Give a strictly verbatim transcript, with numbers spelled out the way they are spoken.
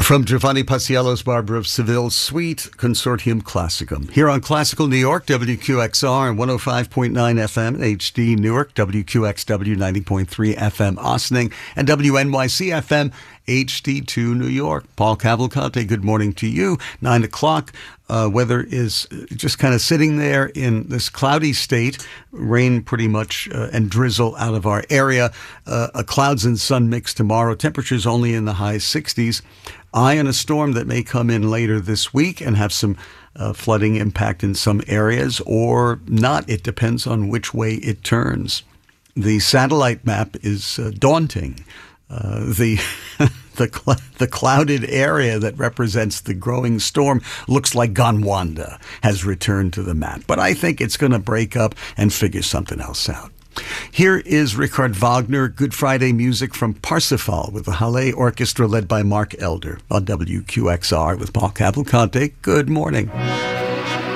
From Giovanni Paciello's Barber of Seville Suite, Consortium Classicum. Here on Classical New York, W Q X R and one oh five point nine F M H D Newark, W Q X W ninety point three F M Ossining, and W N Y C F M H D two New York. Paul Cavalcante, good morning to you. Nine o'clock. Uh, weather is just kind of sitting there in this cloudy state. Rain pretty much uh, and drizzle out of our area. Uh, a clouds and sun mix tomorrow. Temperatures only in the high sixties. Eye on a storm that may come in later this week and have some uh, flooding impact in some areas or not. It depends on which way it turns. The satellite map is uh, daunting. Uh, the the cl- the clouded area that represents the growing storm looks like Gondwana has returned to the map. But I think it's going to break up and figure something else out. Here is Richard Wagner, Good Friday music from Parsifal with the Halle Orchestra led by Mark Elder on W Q X R with Paul Cavalcante. Good morning.